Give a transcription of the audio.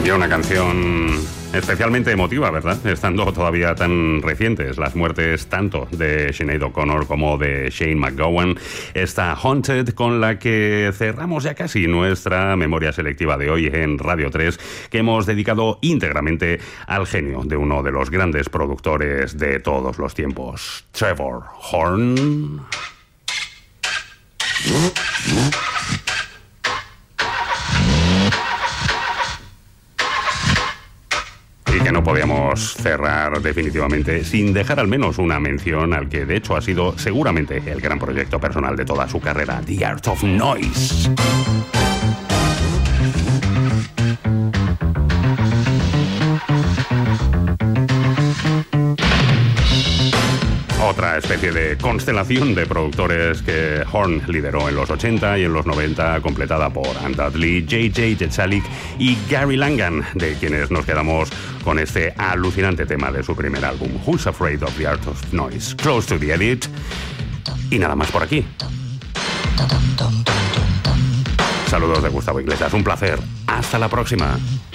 Y una canción especialmente emotiva, ¿verdad? Estando todavía tan recientes las muertes tanto de Sinead O'Connor como de Shane MacGowan. Esta Haunted, con la que cerramos ya casi nuestra memoria selectiva de hoy en Radio 3, que hemos dedicado íntegramente al genio de uno de los grandes productores de todos los tiempos, Trevor Horn. Y que no podíamos cerrar definitivamente sin dejar al menos una mención al que de hecho ha sido seguramente el gran proyecto personal de toda su carrera, The Art of Noise. Otra especie de constelación de productores que Horn lideró en los 80 y en los 90, completada por Ann Dudley, J.J. Jetzalik y Gary Langan, de quienes nos quedamos con este alucinante tema de su primer álbum, Who's Afraid of the Art of Noise, Close to the Edit. Y nada más por aquí. Saludos de Gustavo Iglesias, un placer. Hasta la próxima.